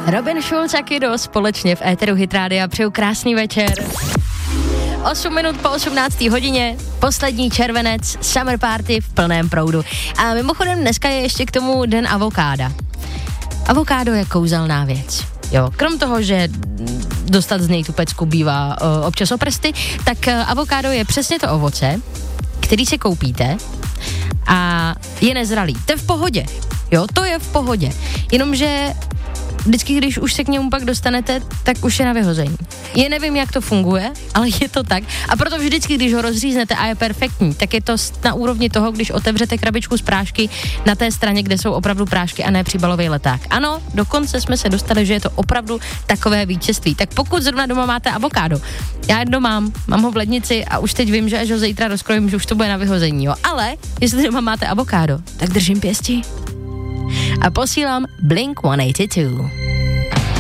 Robin Schulz a Kiddo společně v éteru Hit Rádia. Přeju krásný večer. 8 minut po 18. hodině, poslední červenec, summer party v plném proudu. A mimochodem dneska je ještě k tomu den avokáda. Avokádo je kouzelná věc. Jo, krom toho, že dostat z něj tu pecku bývá občas o prsty, tak avokádo je přesně to ovoce, který si koupíte a je nezralý. To je v pohodě. Jo, to je v pohodě. Jenomže vždycky, když už se k němu pak dostanete, tak už je na vyhození. Já nevím, jak to funguje, ale je to tak. A proto vždycky, když ho rozříznete a je perfektní, tak je to na úrovni toho, když otevřete krabičku z prášky na té straně, kde jsou opravdu prášky a ne příbalový leták. Ano, dokonce jsme se dostali, že je to opravdu takové vítězství. Tak pokud zrovna doma máte avokádo, já jedno mám ho v lednici a už teď vím, že až ho zítra rozkrojím, že už to bude na vyhození, jo. Ale jestli doma máte avokádo, tak držím pěstí a posílám Blink 182.